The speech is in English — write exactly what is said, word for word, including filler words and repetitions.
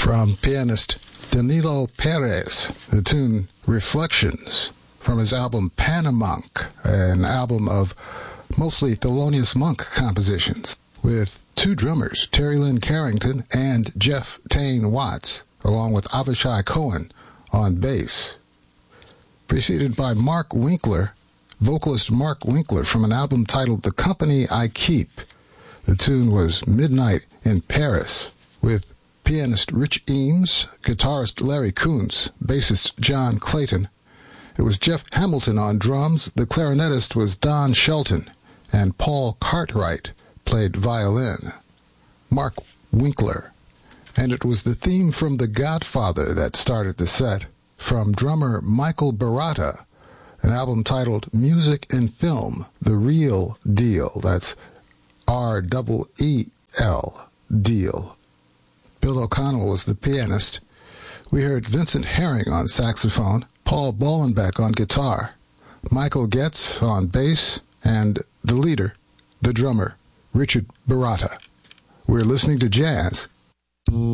From pianist Danilo Perez, the tune Reflections from his album Panamonk, an album of mostly Thelonious Monk compositions, with two drummers, Terry Lynn Carrington and Jeff Tane Watts, along with Avishai Cohen on bass. Preceded by Mark Winkler, vocalist Mark Winkler, from an album titled The Company I Keep. The tune was Midnight in Paris, with pianist Rich Eames, guitarist Larry Kuntz, bassist John Clayton. It was Jeff Hamilton on drums, the clarinetist was Don Shelton, and Paul Cartwright played violin. Mark Winkler. And it was the theme from The Godfather that started the set, from drummer Michael Baratta, an album titled Music and Film, The Real Deal. That's R E E L, Deal. Bill O'Connell was the pianist. We heard Vincent Herring on saxophone, Paul Bollenbeck on guitar, Michael Getz on bass, and the leader, the drummer, Richard Baratta. We're listening to jazz.